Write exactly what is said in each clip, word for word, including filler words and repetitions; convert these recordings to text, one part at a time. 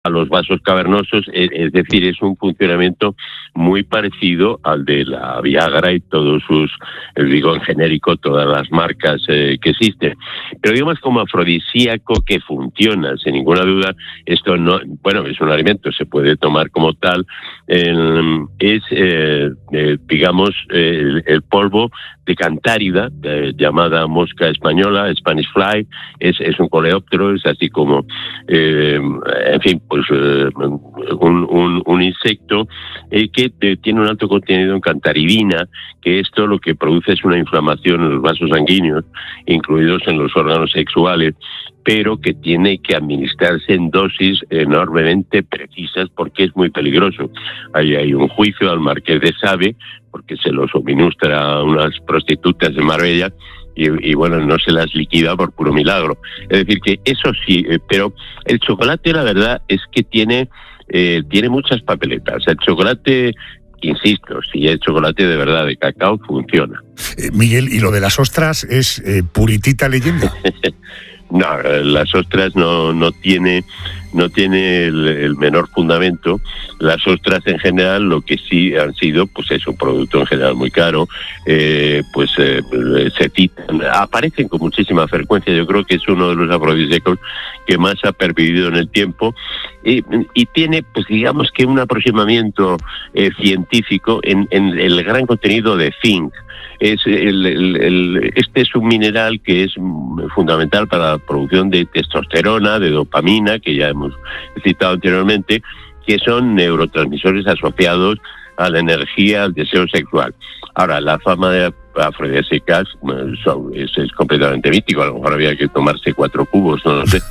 a los vasos cavernosos, es decir, es un funcionamiento muy parecido al de la Viagra y todos sus, digo en genérico, todas las marcas eh, que existen. Pero digamos como afrodisíaco que funciona, sin ninguna duda, esto no, bueno, es un alimento, se puede tomar como tal, eh, es, eh, eh, digamos, eh, el, el polvo de cantárida, eh, llamada mosca española, Spanish fly, es, es un coleóptero, es así como, eh, en fin, pues eh, un, un, un insecto eh, que eh, tiene un alto contenido en cantaridina, que esto lo que produce es una inflamación en los vasos sanguíneos, incluidos en los órganos sexuales, pero que tiene que administrarse en dosis enormemente precisas porque es muy peligroso. Ahí hay un juicio al marqués de Sade, porque se lo suministra a unas prostitutas de Marbella, y, y bueno, no se las liquida por puro milagro. Es decir, que eso sí, eh, pero el chocolate, la verdad, es que tiene, eh, tiene muchas papeletas. El chocolate, insisto, si es chocolate de verdad de cacao, funciona. Eh, Miguel, ¿y lo de las ostras es eh, puritita leyenda? No, las ostras no, no tiene, no tiene el, el menor fundamento. Las ostras en general lo que sí han sido, pues es un producto en general muy caro, eh, pues eh, se citan, aparecen con muchísima frecuencia. Yo creo que es uno de los afrodisíacos que más ha pervivido en el tiempo y, y tiene, pues digamos que un aproximamiento eh, científico en, en el gran contenido de zinc. Es el, el, el, este es un mineral que es fundamental para la producción de testosterona, de dopamina, que ya hemos citado anteriormente, que son neurotransmisores asociados a la energía, al deseo sexual. Ahora, la fama de afrodisíacas es, es completamente mítico. A lo mejor había que tomarse cuatro cubos, no lo sé.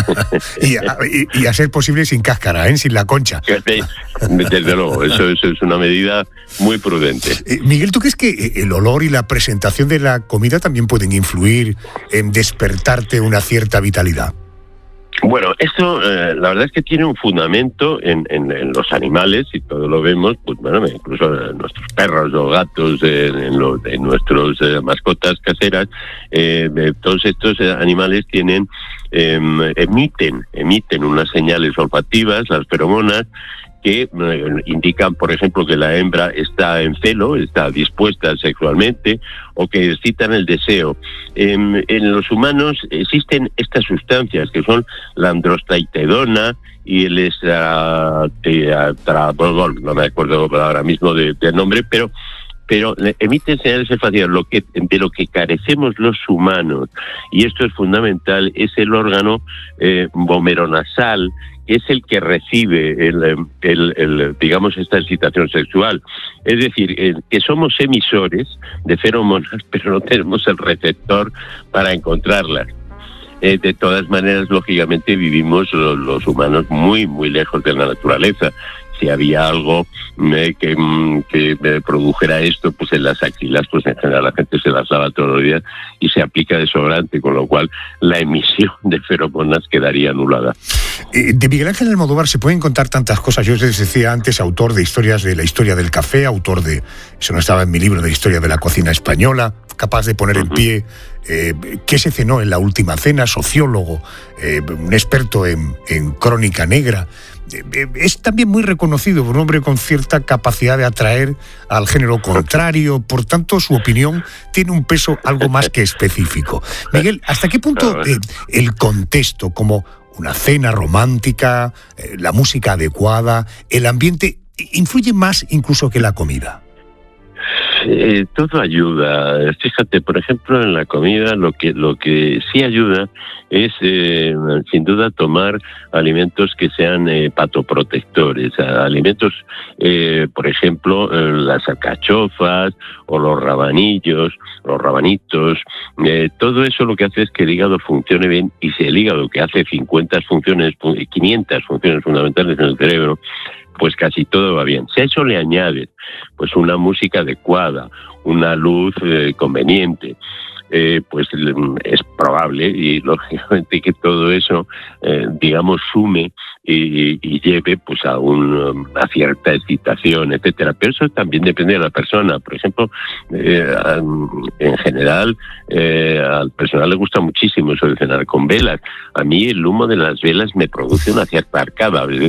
y, a, y, y a ser posible sin cáscara, ¿eh? Sin la concha. Desde luego, eso, eso es una medida muy prudente. Eh, Miguel, ¿tú crees que el olor y la presentación de la comida también pueden influir en despertarte una cierta vitalidad? Bueno, esto eh, la verdad es que tiene un fundamento en, en, en los animales, y todo lo vemos, pues bueno, incluso en nuestros perros o gatos, eh, en, lo, en nuestras eh, mascotas caseras, eh, todos estos eh, animales tienen, eh, emiten, emiten unas señales olfativas, las feromonas, que eh, indican, por ejemplo, que la hembra está en celo, está dispuesta sexualmente, o que excitan el deseo. En, en los humanos existen estas sustancias que son la androstenediona y el estraadiol, no me acuerdo ahora mismo del de nombre, pero pero emiten señales olfativas. Lo que, de lo que carecemos los humanos, y esto es fundamental, es el órgano eh, vomeronasal, que es el que recibe el, el, el, digamos, esta excitación sexual. Es decir, eh, que somos emisores de feromonas, pero no tenemos el receptor para encontrarlas. Eh, de todas maneras, lógicamente, vivimos los, los humanos muy, muy lejos de la naturaleza. Si había algo eh, que, que eh, produjera esto, pues en las axilas, pues en general la gente se las lava todos los días y se aplica desodorante, con lo cual la emisión de feromonas quedaría anulada. Eh, de Miguel Ángel Almodóvar se pueden contar tantas cosas. Yo les decía antes, autor de historias de la historia del café, autor de, eso no estaba en mi libro, de historia de la cocina española, capaz de poner uh-huh. en pie eh, qué se cenó en la última cena, sociólogo, eh, un experto en, en crónica negra. Es también muy reconocido por un hombre con cierta capacidad de atraer al género contrario, por tanto su opinión tiene un peso algo más que específico. Miguel, ¿hasta qué punto eh, el contexto, como una cena romántica, eh, la música adecuada, el ambiente, influye más incluso que la comida? Eh, todo ayuda. Fíjate, por ejemplo, en la comida lo que lo que sí ayuda es, eh, sin duda, tomar alimentos que sean eh, hepatoprotectores, alimentos, eh, por ejemplo, eh, las alcachofas o los rabanillos, los rabanitos. Eh, todo eso lo que hace es que el hígado funcione bien, y si el hígado, que hace cincuenta funciones, quinientas funciones fundamentales en el cerebro, pues casi todo va bien. Si a eso le añades pues una música adecuada, una luz eh, conveniente, eh, pues es probable y lógicamente que todo eso, eh, digamos, sume y, y lleve pues a un, una cierta excitación, etcétera. Pero eso también depende de la persona. Por ejemplo, eh, en general eh, al personal le gusta muchísimo eso de cenar con velas. A mí el humo de las velas me produce una cierta arcada.